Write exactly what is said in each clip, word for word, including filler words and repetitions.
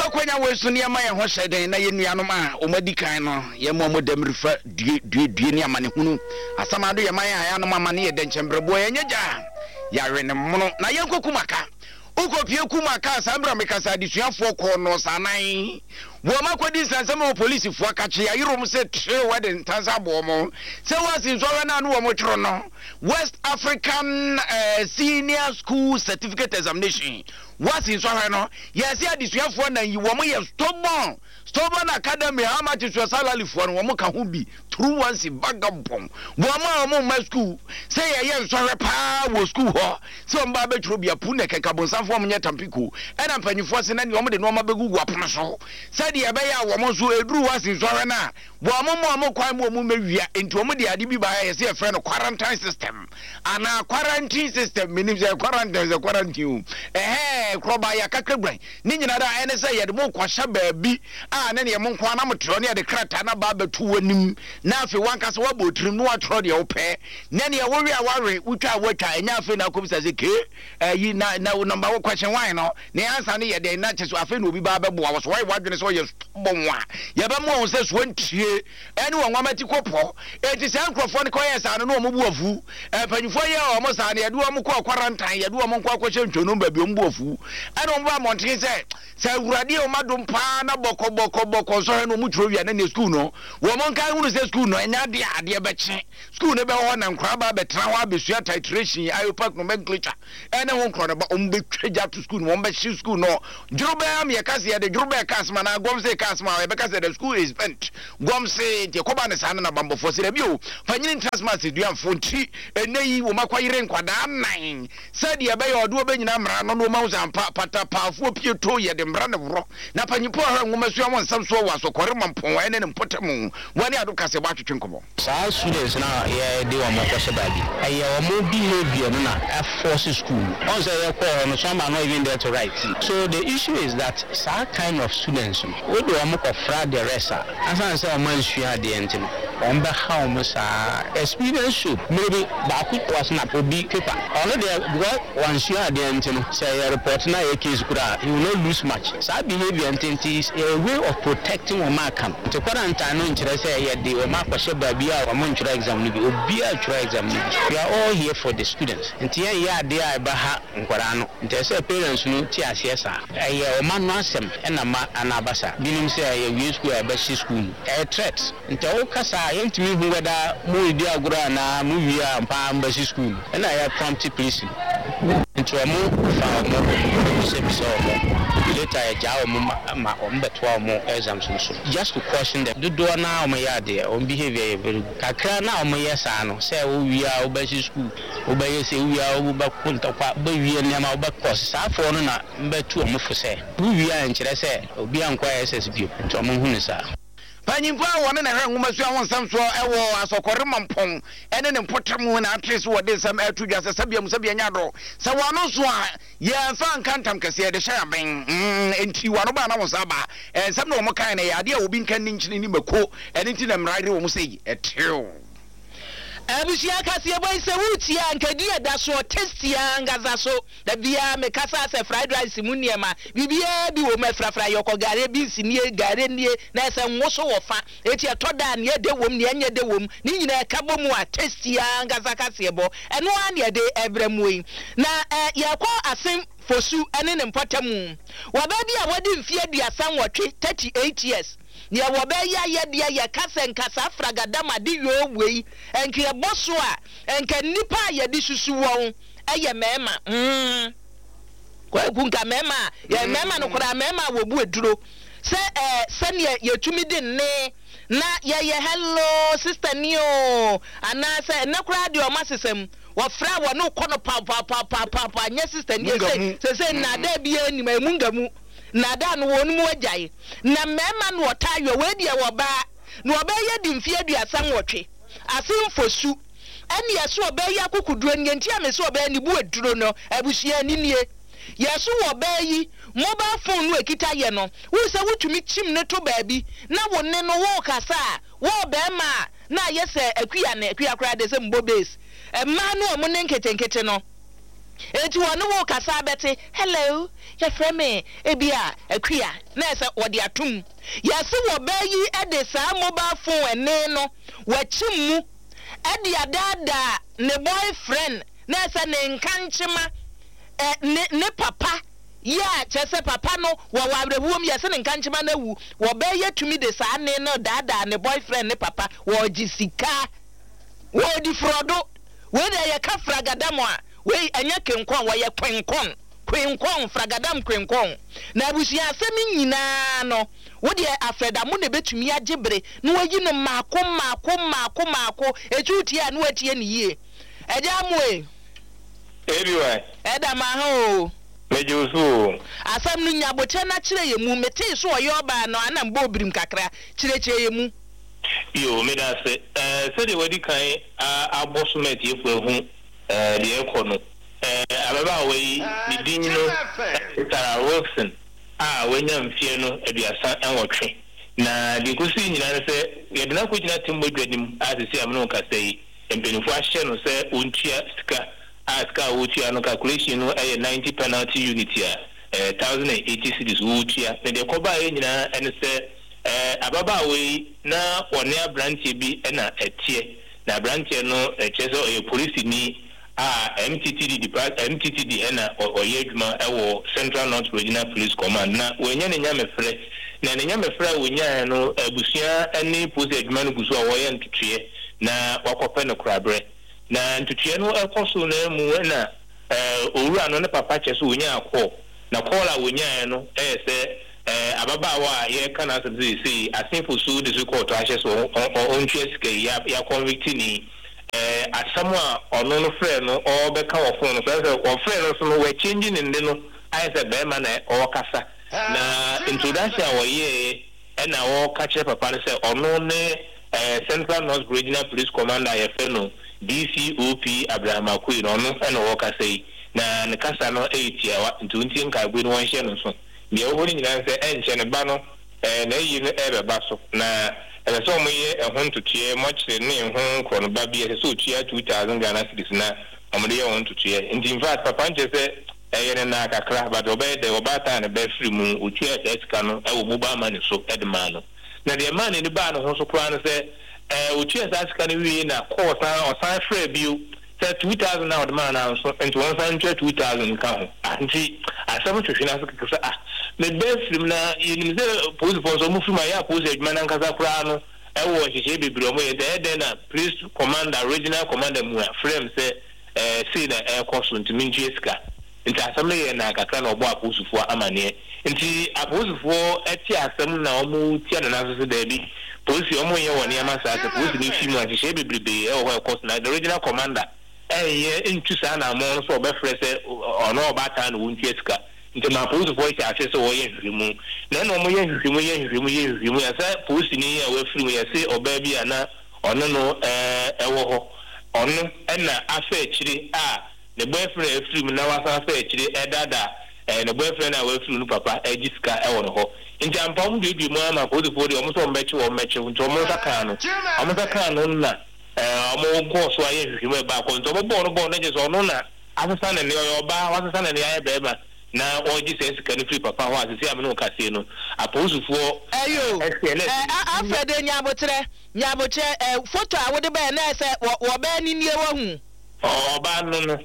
kwanya we so ne ma ye ho hyeden na ye nuanom a omadi kan no ye mo mo dem refa due due ne amane hunu asamado ye man ya anom amane ye denchembrebo ye nyaja ya we ne mono na ye kokumaka ukopie kumaka sambra mekasa disuafo ko no sanan wo makodi sansem o police fo akache ya yirom se tre wede tansa bo mo se wasi so na no wo mo tro no West African uh, Senior School Certificate Examination wasi so no yes ya disuafo na yi wo mo ye stubborn stubborn academy how much is your salary for wo mo ka ho bi through once vagabond wo mo mo ma school say ye ye so pa wo school ho so mba be tro bia pu ne keka bonsanfo mo nya tampiko e na mpanyifo se na ne wo mo de no ma begugu apono so say de be ya wo mo so eduru wasi so na wo mo mo mo kwan mo mo mawia enti wo mo de ade bi ba ye se e fe no quarantine system ana quarantine system menim say quarantine is quarantine eh kroba ya kakagban ni nyina da ene say ye de mo kwahya baabi a ne ne mo nkwa na motro ne de krata na ba batu wanim na afi wanka se wabotrim no atro de wo pe ne ne wo wi a ware utwa watwa enya afi na komisa se ke yi na na number one question why no ne answer ne ye de na cheso afi no obi ba bebo wo so why wadwene so ye bonwa ye ba mo se so ntie ene wo nwamati kopo enti se ankrofo ne ko ye sa no no mo buafu e panyufo ye o mo sa ne ye do mo ko quarantine ye do mo ko akọ ntwono ba bi o mo buafu ene o mo ba montin se se awurade o madom pa na boko boko boko so no mu tro wi na ne school no wo mo nkan hunu se school no enya de ade be che school ne be ho na nkra ba be tra ho abesua titration ayo park nomenclature ene ho nkro ne ba o mbe twaja to school no mbe shi school no jurube am ye kase ye de jurube kasma na gom se kasma ye be kase the school is spent gom se te ko ba ne san na bambo fo se bi o fanyini transfer se duan fonti eneyi wo makwayire nkwada nan se de be ye odo be nyina mra no no ma wo zampa pata paafo pieto ye de mra ne wro na panyipo ha nwoma so am nsam so wa so kore mampon wa ene ne mpotemu wani ado kase ba twetwe nkomo sa students na ye de wo makose baby aye wo mo behavior no na force school on say ye call no some are not even there to write so the issue is that sa kind of students we do am ko fra the rest asan say o man sua de enti no on be how mo sa experience should maybe ba ku was na obi paper on there because one sua de enti no say your report na your case kura you will not lose much sa behavior entity is a way of protecting o makam to quarantine no nkyere say ye de o makose baby a o mo nkyere exam no bi obi a nkyere exam no bi we are all here for the students enti ye ya de a ba ha nkwara no enti say parents no ti asiesa eh o ma no asem e na ma anabasa binim say ye we school e ba shi school e threat enti o kasa yentimi hu weda mo di agura na mo wi a pa ba shi school e na ya prompt police enti o mo fa mo se bi so mo later ya jawo mo ma o mbetwa mo exams no so just to question them do do na o ya de on behavior very kakra na o ya sa no say o wi a o ba shi school o ba ye say wi a o ba kunta kwa ba wi ne ma o ba course sa fo no na mbetu o mo fo say wi a nkire say obi ankwa S S B to mo hu ni sa panyimpo a wona na hwe nwoma so a wonsam so ewo asokore mampon ene ne mpotam na atres wo de sam atudwa se sabia mu sabia nyado se wano so a ye fa nkantam kase de hya ben enti wano ba na wonsaba ensam na wo kan na ya de a obi nkan ni nkyini ni mako ene nti na mrade wo mu sei etew abusia kase boy se wuti ankadi eda so testia ngaza so da bia me kasa se fried rice mu niema bibia bi wo me frafra yoko gare bi sinie gare nie na se nwoso wo fa eti etoda ne de wom ne anye de wom ni nyina ka bom a testia ngaza kase bo eno an ye de ebremui na yakọ asim fosu ene ne mpatamu wababi a wodi mfie aduasa nwotwe thirty-eight years ne wobeya ye de ye kasa nkasa fragadama di yowei enke boso a enke nipa ye di susu won eye mema mm kwa kunka mema ye mema no kura mema wo bu eduro se eh se ne yetumi di ne na ye ye hello sister nio ana se na kura di o masesem wa fra wa no kono pa pa pa pa pa pa nya sister nio se se se na da bia ni ma mungamu na da no wonu mu agyae na mema no otayo we de wo ba no obaye di mfie aduasa nwotwe asimfosu ene yeso obaye akukuduro nti amese obaye ni bu eduro no abusia ni nie yeso obaye mobile phone no ekita ye no wo se wutumi chim ne to baabi na wonne no wo kasa wo be ma na yese akuya na akuya kra de se mbo base e ma no omo ne nketenkete no eti wonu wo kasa beti hello ya frame ebia akua na ese wode atum ya se wo bayi e de sa mobile phone ene no wachim e de adada ne boyfriend na ese ne nkanchema eh, ne, ne papa ya chese papa no wo wabrebuom ya se ne nkanchema na wu wo bayi tumi de sa ne no dada ne boyfriend ne papa wo jisika wo di frodo we de ya ka fragadamo a we anya kenkon wo ye kwenkon kwenkon fragadam kwenkon na abusia asemi nyina no wo de afredamu ne betumi agebre no wayi no maako maako maako maako etuti a no atie ne yie eja moe everywhere eda ma ho mejusu asam no nyaboche na kire ye mu mete so oyo ba no ana mbo obrim kakra kire kire ye mu yo me da se eh se de wadi kan abosumet yefu ehu eh de ekono eh ababa we ni din no Tara Wilson ah wenya mfie no aduasa enwotwe na de kusi nyina se ye de na ko gyina timbo dwadim asisi amno kasai empenifo ahye no se ontua sika aska wotua no calculation no eh ninety penalty unit ya eh one thousand eighty cedis wotua na de ko ba ye nyina ene se eh ababa we na one abrantie bi na etie na abrantie no echezo oye police ni ah M T T D depart M T T D na oye adwuma ewo Central North Regional Police Command na wenya ne nyame frɛ na ne nyame frɛ wenya no abusua ani police adwuma no guso a woye ntutue na wakɔpɛ no krabre na ntutue no ɛkɔso na mu na eh owura no ne papa kyɛ so wenya akɔ na call wenya no eh sɛ eh ababaawa ye kana asem sei asenfo so de so court ahye so on twes ke ya ya convict ni eh asamwa ono no frɛ no o be ka wo phone no so o frɛ no so no we change ni ndi no ai sɛ be ma na o kasa na introduction wo ye e na wo ka che papa no sɛ ono ne eh Central North Regional Police Commander ye fe no D C O P Abraham Akui no no e na wo kasa yi na ne kasa no e tiawa ntunti nka gbe no won hye no so de o hori nyina se enche ne ba no eh na yi no ebe ba so na ebe so mo ye ehon tutie mo kire ne ehon kro no ba bi e so tua two thousand Ghana cedis na amde ye ehon tutie ndi in fact papa nche se eye na kakra ba do be de obata ne be free mu otua esika no e wo buba ma ne so edma no na de ma ne ba no ho so kra no se eh otua esika no wi na course na osan free bio say two thousand now the man now so into one hundred two thousand count anti asem twehwe na so kekesa ah me be film na yin se police force o mu film ya police adwuma na nkasa kura no e wo hihye bebiro mo ye de na police commander regional commander mu frame say eh see na e course ntimi ntie sika nti asem ye na kakra na obo aposufo amane nti aposufo eti asem na omu tia na so da bi police omu ye woni amasa se police ni film hihye bebirebe e wo course na the regional commander eh intusa na mo so be frese ono obata na wontu esika nti ma police voice ase so wo ye hwimu na na mo ye hwimu ye hwimu ye hwimu ya say police ni ya we free ya say oba bi ana ono no eh ewo ho ono na afa akiri a the boyfriend free na wasa afa akiri e dada eh the boyfriend na we free no papa e gisika e wo no ho nti ampam de bi mo ama police voice o mo so mbechi wo mechi nti o mo saka no o mo saka no na eh omo go so aye hwehwe ba ko nto bo no bo na je so no na asesa na ne oba wasesa na ne aye beba na oji sense kan free papa ho asese am no kase no aposufo ayo eh afede nyabotre nyabotre eh photo a wode ba na se wo ba ni nie wa hu oba no no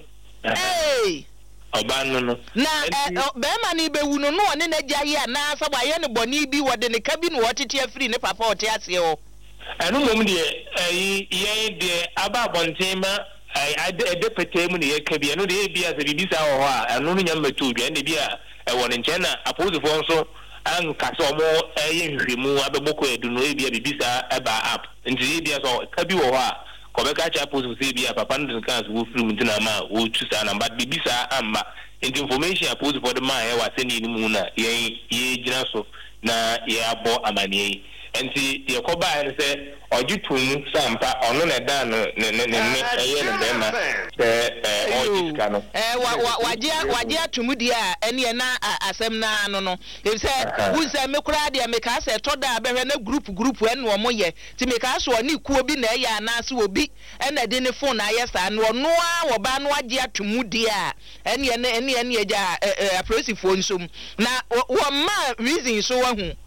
eh oba no no na be ma ni be wu no no ne na gya ye na sa wa ye ne boni bi wode ne ka bi no wotete afri ne papa ote ase ho anu mom de eh ye de aba bontima ai de pete mu ne ye ka bi anu de bi ase bi bisa ho a anu no nyam metu bi ande bi a e won nche na apostle nso an ka so mo ye hwemu abeboko edu no e bi bi bisa eba app nti bi so ka bi ho a ko be ka cha apostle se bi a papa no kan so wo firi mu ntina ma wo tu sa na ba bi bisa amba information apose for the man e wa se ni mu na ye ye gina so na ye abo amane enti ye ko ba en se ojutum sampa ono na da no ne ne ne eye ne be ma se eh ojiska no eh wa waje waje atumudi a ene na asem na no no e se wu se me kura de me ka se to da behwe na group group ene wo moye ti me ka so ni ku obi na eye anase obi ene de ne phone aye sa no no a wo ba no waje atumudi a ene ene ene ene eja apresifo nsom na wo ma reason so wa hu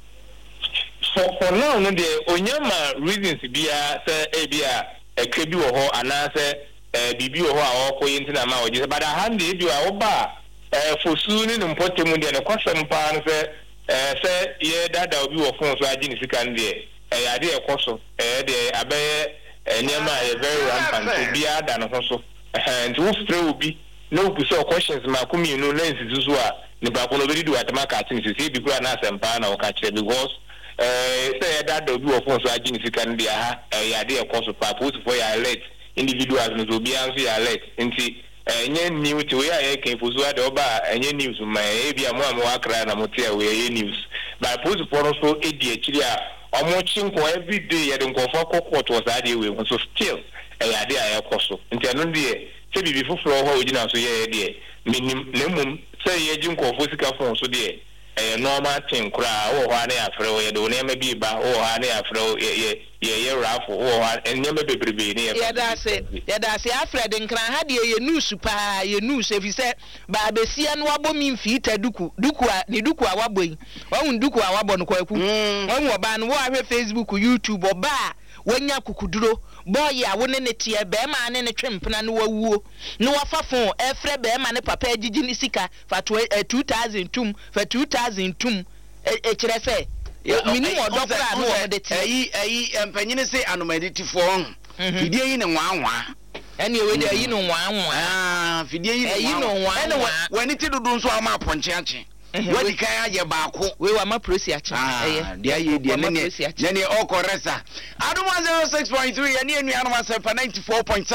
for for now no de onyama reasons bia say e bia e krebi wo ho ana say eh bibi wo ho a wo koyi ntina ma wo je but hand e bi wo ba eh fosu ni mpotemu de ne kwasem pa no say eh say ye dada obi wo fon so agi ni sika nde eh ya de e koso eh de abaye enyama e very rampant bia da no so eh nti wo spray obi no bu so questions ma kumi no lens zuzu a ni ba ko no be do atama ka tin sisi bi kura na sempa na wo ka kire because eh say that do bi ofon so agini sika ndia ha ya de ekoso pa post for ya alert individuals no so bi anso ya alert nti enye new ti we ya kan fozu ade oba enye news ma e bia mo am wa kra na mo tie we ye news by post for so e di akiri a omo chinko every day ya de nkofo kokot was ade we so still ya de ya ekoso nti eno de se bibi fufuro ho ogina so ye de minim lemum say ye jinkofo sika fon so de eh normal thing kura wo ho na afre wo ye do ne ma bi ba wo ho na afre ye ye ye rafo wo ho enye ma bebrebe ne ye da se ye da se afre de nkran ha de ye news pa ye news efi se ba besia no wabo mi mfi ta duku duku a ni duku a wabo yi won duku a wabo no kwaku won wo ba no wo ahwe Facebook YouTube oba wanya kukuduro boy ya wone ne tie be ma ne ne twempena no wawuo no wafa fon efre be ma ne papa agigi ni sika fa two thousand two fa two thousand two e kire se minimum odokra no wo de tie ayi ayi empanyine se anomadifo fidie yi ne nwanwa ene we de ayi no nwanwa ah fidie yi ayi no nwanwa ene wani ti dudu nso ama ponche ache wadi kan aye baako we wa ma prosi ache eh dia ye dia ne ne ne o koresa aduma zero six point three ya ne enu anuma seven ninety four point seven